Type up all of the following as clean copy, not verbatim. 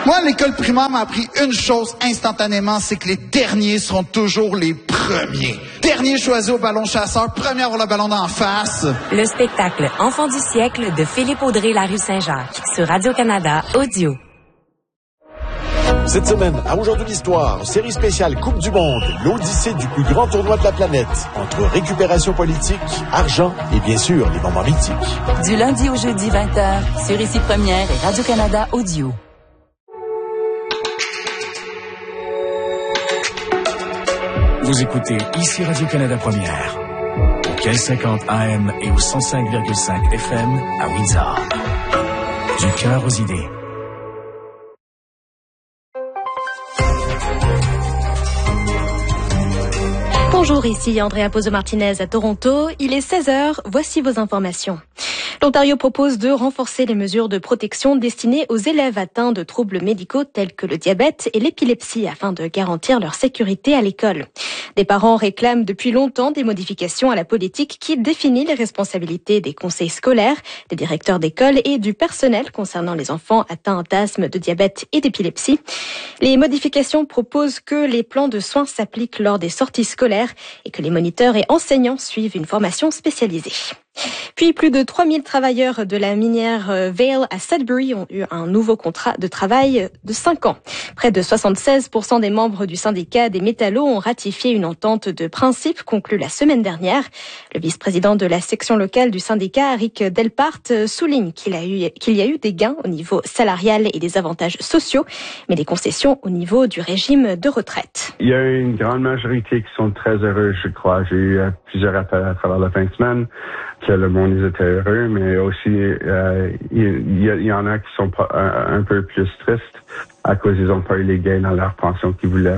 Moi, l'école primaire m'a appris une chose instantanément, c'est que les derniers seront toujours les premiers. Dernier choisi au ballon chasseur, premier à avoir le ballon d'en face. Le spectacle Enfant du siècle de Philippe Audrey, la rue Saint-Jacques, sur Radio-Canada Audio. Cette semaine, à Aujourd'hui l'Histoire, série spéciale Coupe du Monde, l'odyssée du plus grand tournoi de la planète, entre récupération politique, argent et bien sûr les moments mythiques. Du lundi au jeudi 20h, sur Ici Première et Radio-Canada Audio. Vous écoutez Ici Radio-Canada Première, au 1550 AM et au 105,5 FM à Windsor. Du cœur aux idées. Bonjour, ici Andrea Pozo-Martinez à Toronto. Il est 16h, voici vos informations. L'Ontario propose de renforcer les mesures de protection destinées aux élèves atteints de troubles médicaux tels que le diabète et l'épilepsie afin de garantir leur sécurité à l'école. Des parents réclament depuis longtemps des modifications à la politique qui définit les responsabilités des conseils scolaires, des directeurs d'école et du personnel concernant les enfants atteints d'asthme, de diabète et d'épilepsie. Les modifications proposent que les plans de soins s'appliquent lors des sorties scolaires et que les moniteurs et enseignants suivent une formation spécialisée. Puis plus de 3000 travailleurs de la minière Vail à Sudbury ont eu un nouveau contrat de travail de 5 ans. Près de 76% des membres du syndicat des métallos ont ratifié une entente de principe conclue la semaine dernière. Le vice-président de la section locale du syndicat, Rick Delpart, souligne qu'il y a eu des gains au niveau salarial et des avantages sociaux, mais des concessions au niveau du régime de retraite. Il y a une grande majorité qui sont très heureux, je crois. J'ai eu plusieurs appels à travers la fin de semaine que le monde ils étaient heureux, mais aussi il y en a qui sont un peu plus tristes à cause ils n'ont pas eu les gains dans leur pension qu'ils voulaient.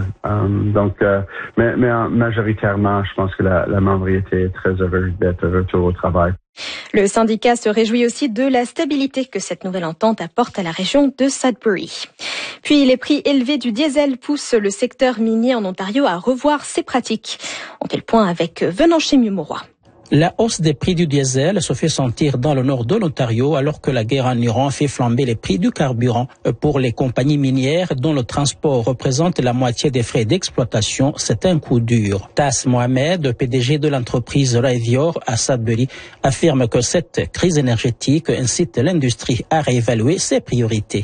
Mais majoritairement, je pense que la membrité est très heureuse d'être de retour au travail. Le syndicat se réjouit aussi de la stabilité que cette nouvelle entente apporte à la région de Sudbury. Puis les prix élevés du diesel poussent le secteur minier en Ontario à revoir ses pratiques. On fait le point avec Venant Chemieux-Mauroy. La hausse des prix du diesel se fait sentir dans le nord de l'Ontario alors que la guerre en Iran fait flamber les prix du carburant. Pour les compagnies minières dont le transport représente la moitié des frais d'exploitation, c'est un coup dur. Tas Mohamed, PDG de l'entreprise Rayvior à Sudbury, affirme que cette crise énergétique incite l'industrie à réévaluer ses priorités.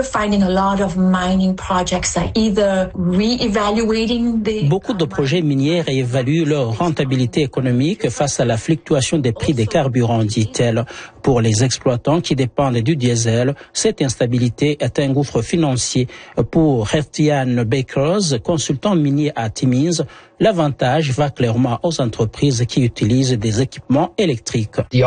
Beaucoup de projets miniers réévaluent leur rentabilité économique face à la fluctuation des prix des carburants, dit-elle. Pour les exploitants qui dépendent du diesel, cette instabilité est un gouffre financier. Pour Hertian Bakers, consultant minier à Timmins, l'avantage va clairement aux entreprises qui utilisent des équipements électriques. Il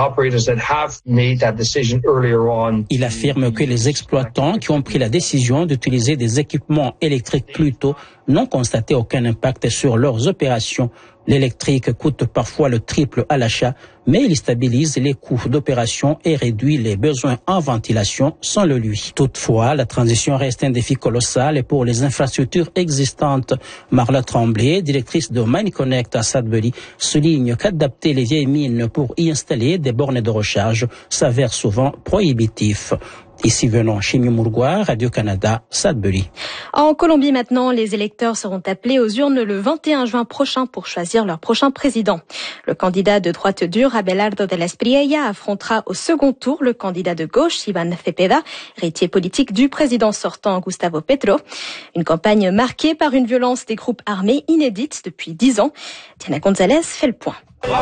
affirme que les exploitants qui ont pris la décision d'utiliser des équipements électriques plus tôt n'ont constaté aucun impact sur leurs opérations. L'électrique coûte parfois le triple à l'achat, mais il stabilise les coûts d'opération et réduit les besoins en ventilation sans le lui. Toutefois, la transition reste un défi colossal pour les infrastructures existantes. Marla Tremblay, directrice de Mine Connect à Sudbury, souligne qu'adapter les vieilles mines pour y installer des bornes de recharge s'avère souvent prohibitif. Ici Venant Chemieux-Mauroy, Radio-Canada, Sudbury. En Colombie maintenant, les électeurs seront appelés aux urnes le 21 juin prochain pour choisir leur prochain président. Le candidat de droite dure, Abelardo de la Espriella, affrontera au second tour le candidat de gauche, Iván Cepeda, héritier politique du président sortant Gustavo Petro. Une campagne marquée par une violence des groupes armés inédite depuis 10 ans. Diana González fait le point.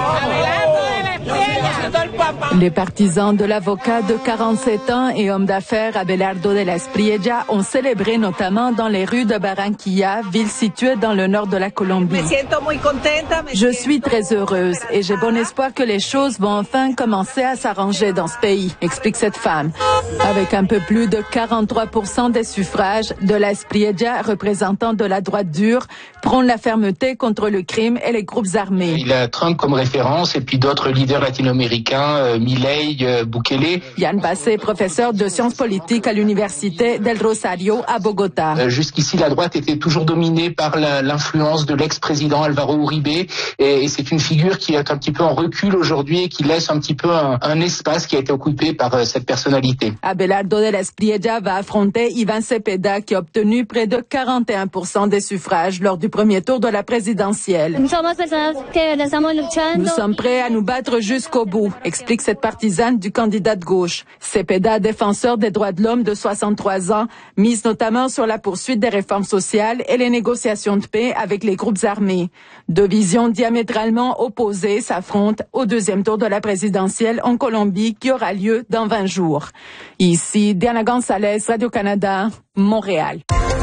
Les partisans de l'avocat de 47 ans et homme d'affaires Abelardo de la Espriella ont célébré notamment dans les rues de Barranquilla, ville située dans le nord de la Colombie. Je suis très heureuse et j'ai bon espoir que les choses vont enfin commencer à s'arranger dans ce pays, explique cette femme. Avec un peu plus de 43% des suffrages, de la Espriella, représentant de la droite dure, prône la fermeté contre le crime et les groupes armés. Il a Trump comme référence et puis d'autres leaders leader latino-américain Milei Bukele. Yann Bassé, professeur de sciences politiques à l'université del Rosario à Bogota. Jusqu'ici, la droite était toujours dominée par l'influence de l'ex-président Alvaro Uribe, et c'est une figure qui est un petit peu en recul aujourd'hui et qui laisse un petit peu un espace qui a été occupé par cette personnalité. Abelardo de la Espriella va affronter Ivan Cepeda, qui a obtenu près de 41% des suffrages lors du premier tour de la présidentielle. Nous sommes prêts à nous battre jusqu'au bout, explique cette partisane du candidat de gauche. Cepeda, défenseur des droits de l'homme de 63 ans, mise notamment sur la poursuite des réformes sociales et les négociations de paix avec les groupes armés. Deux visions diamétralement opposées s'affrontent au deuxième tour de la présidentielle en Colombie qui aura lieu dans 20 jours. Ici, Diana Gonzalez, Radio-Canada, Montréal.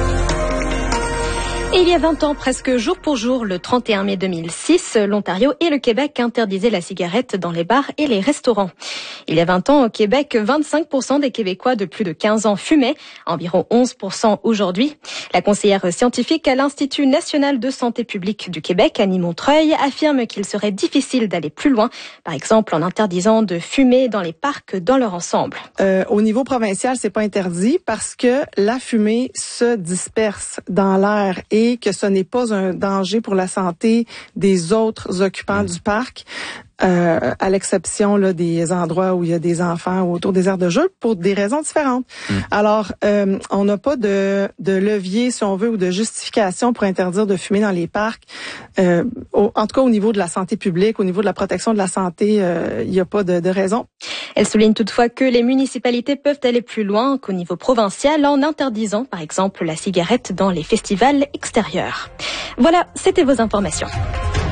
Et il y a 20 ans, presque jour pour jour, le 31 mai 2006, l'Ontario et le Québec interdisaient la cigarette dans les bars et les restaurants. Il y a 20 ans, au Québec, 25% des Québécois de plus de 15 ans fumaient, environ 11% aujourd'hui. La conseillère scientifique à l'Institut national de santé publique du Québec, Annie Montreuil, affirme qu'il serait difficile d'aller plus loin, par exemple en interdisant de fumer dans les parcs dans leur ensemble. Au niveau provincial, c'est pas interdit parce que la fumée se disperse dans l'air et que ce n'est pas un danger pour la santé des autres occupants du parc, à l'exception là, des endroits où il y a des enfants ou autour des aires de jeu, pour des raisons différentes. Alors, on n'a pas de levier, si on veut, ou de justification pour interdire de fumer dans les parcs. En tout cas, au niveau de la santé publique, au niveau de la protection de la santé, il n'y a pas de raison. Elle souligne toutefois que les municipalités peuvent aller plus loin qu'au niveau provincial en interdisant, par exemple, la cigarette dans les festivals extérieurs. Voilà, c'était vos informations.